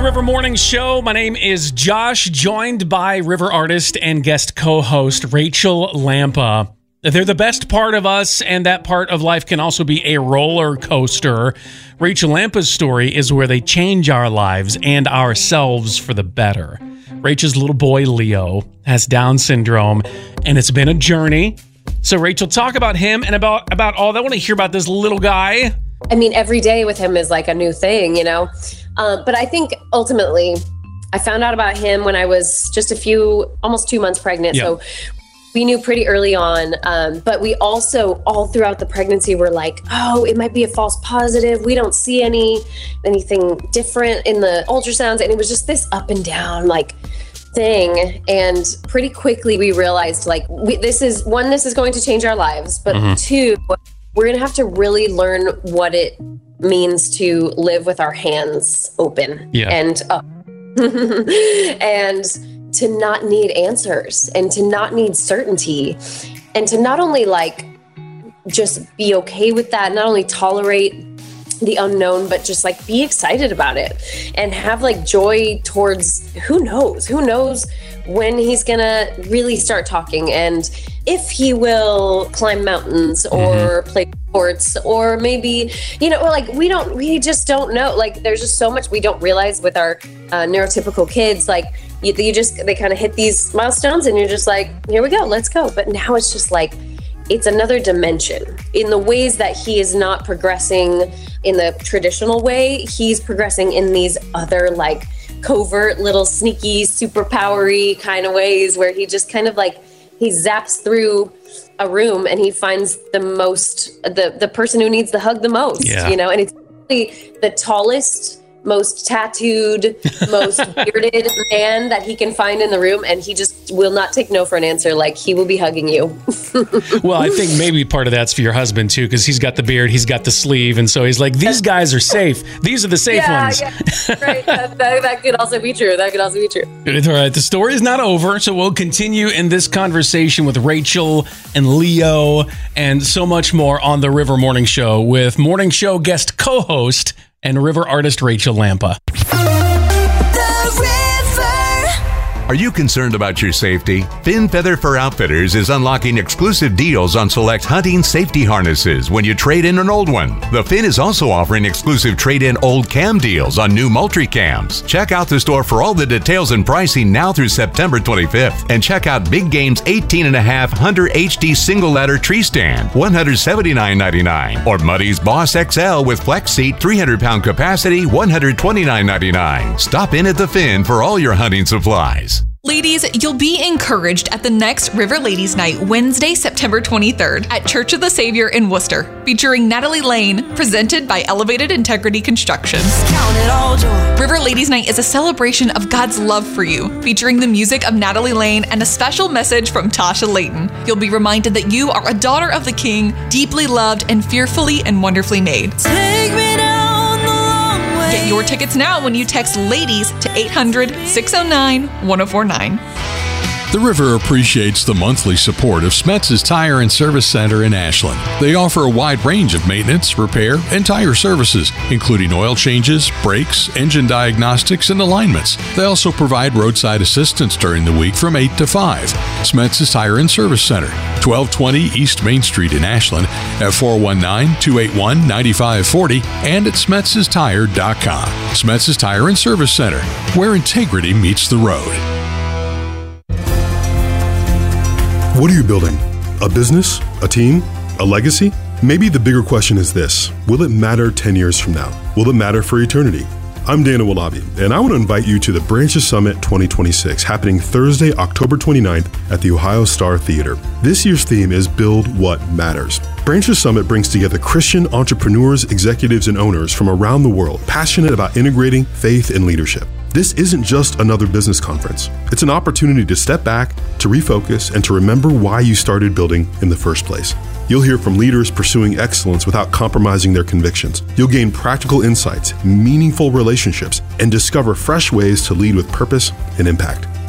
The River Morning Show. My name is Josh, joined by River artist and guest co-host Rachel Lampa. They're the best part of us, and that part of life can also be a roller coaster. Rachel Lampa's story is where they change our lives and ourselves for the better. Rachel's little boy, Leo, has Down syndrome, and it's been a journey. So, Rachel, talk about him and about all that. I want to hear about this little guy. I mean, every day with him is like a new thing, you know? But I think ultimately I found out about him when I was just almost 2 months pregnant. Yep. So we knew pretty early on. But we also all throughout the pregnancy were like, oh, it might be a false positive. We don't see anything different in the ultrasounds. And it was just this up and down like thing. And pretty quickly we realized like this is going to change our lives. But two, we're going to have to really learn what it means to live with our hands open and up and to not need answers and to not need certainty and to not only like just be okay with that, not only tolerate the unknown, but just like be excited about it and have like joy towards who knows when he's gonna really start talking and if he will climb mountains or play sports or maybe, like we just don't know. Like there's just so much we don't realize with our neurotypical kids. Like they kind of hit these milestones and you're just like, here we go, let's go. But now it's just like, it's another dimension in the ways that he is not progressing in the traditional way. He's progressing in these other like covert little sneaky superpowery kind of ways where he just kind of like he zaps through a room and he finds the person who needs the hug the most, and it's really the tallest, most tattooed, most bearded man that he can find in the room, and he just will not take no for an answer. Like he will be hugging you. Well, I think maybe part of that's for your husband too, because he's got the beard, he's got the sleeve, and so he's like, these guys are safe. These are the safe ones. Yeah, right. That could also be true. All right, the story is not over, so we'll continue in this conversation with Rachel and Leo and so much more on the River Morning Show with morning show guest co-host and River artist Rachel Lampa. Are you concerned about your safety? Fin Feather Fur Outfitters is unlocking exclusive deals on select hunting safety harnesses when you trade in an old one. The Fin is also offering exclusive trade-in old cam deals on new Moultrie cams. Check out the store for all the details and pricing now through September 25th. And check out Big Game's 18.5 Hunter HD single ladder tree stand, $179.99. Or Muddy's Boss XL with flex seat, 300-pound capacity, $129.99. Stop in at the Fin for all your hunting supplies. Ladies, you'll be encouraged at the next River Ladies Night, Wednesday, September 23rd at Church of the Savior in Worcester, featuring Natalie Lane, presented by Elevated Integrity Construction. River Ladies Night is a celebration of God's love for you, featuring the music of Natalie Lane and a special message from Tasha Layton. You'll be reminded that you are a daughter of the King, deeply loved and fearfully and wonderfully made. Take me down the long way. Get your tickets now when you text LADIES to 800-609-1049. The River appreciates the monthly support of Smetz's Tire and Service Center in Ashland. They offer a wide range of maintenance, repair, and tire services, including oil changes, brakes, engine diagnostics, and alignments. They also provide roadside assistance during the week from 8 to 5. Smetz's Tire and Service Center, 1220 East Main Street in Ashland, at 419-281-9540 and at Smetz'sTire.com. Smetz's Tire and Service Center, where integrity meets the road. What are you building? A business? A team? A legacy? Maybe the bigger question is this: will it matter 10 years from now? Will it matter for eternity? I'm Dana Walabi, and I want to invite you to the Branches Summit 2026, happening Thursday, October 29th at the Ohio Star Theater. This year's theme is Build What Matters. Branches Summit brings together Christian entrepreneurs, executives, and owners from around the world, passionate about integrating faith and leadership. This isn't just another business conference. It's an opportunity to step back, to refocus, and to remember why you started building in the first place. You'll hear from leaders pursuing excellence without compromising their convictions. You'll gain practical insights, meaningful relationships, and discover fresh ways to lead with purpose and impact.